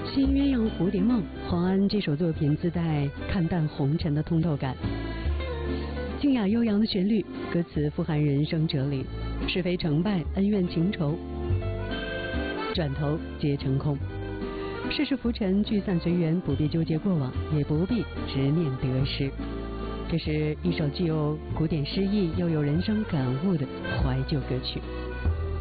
新鸳鸯蝴蝶梦，黄安这首作品自带看淡红尘的通透感，清雅悠扬的旋律，歌词富含人生哲理，是非成败，恩怨情仇，转头皆成空。世事浮沉，聚散随缘，不必纠结过往，也不必执念得失。这是一首既有古典诗意又有人生感悟的怀旧歌曲。